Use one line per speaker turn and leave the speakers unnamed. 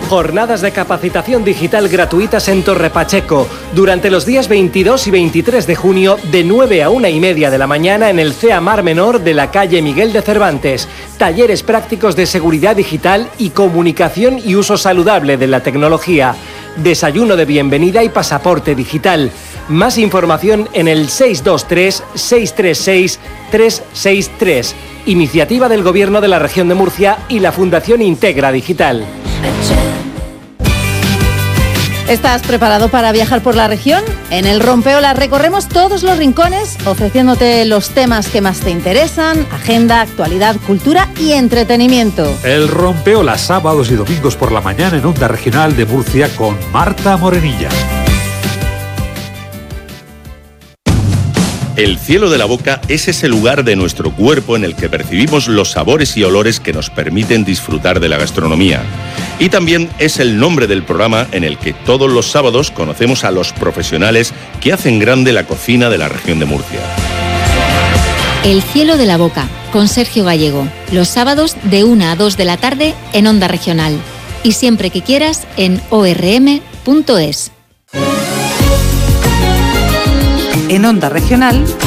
Jornadas de capacitación digital gratuitas en Torre Pacheco durante los días 22 y 23 de junio de 9 a 1:30 de la mañana en el CEA Mar Menor de la calle Miguel de Cervantes. Talleres prácticos de seguridad digital y comunicación y uso saludable de la tecnología. Desayuno de bienvenida y pasaporte digital. Más información en el 623-636-363. Iniciativa del Gobierno de la Región de Murcia y la Fundación Integra Digital.
¿Estás preparado para viajar por la región? En el Rompeolas recorremos todos los rincones, ofreciéndote los temas que más te interesan, agenda, actualidad, cultura y entretenimiento.
El Rompeolas, sábados y domingos por la mañana en Onda Regional de Murcia con Marta Morenilla.
El cielo de la boca es ese lugar de nuestro cuerpo en el que percibimos los sabores y olores que nos permiten disfrutar de la gastronomía. Y también es el nombre del programa en el que todos los sábados conocemos a los profesionales que hacen grande la cocina de la región de Murcia.
El cielo de la boca, con Sergio Gallego. Los sábados de 1 a 2 de la tarde en Onda Regional. Y siempre que quieras en orm.es.
En Onda Regional,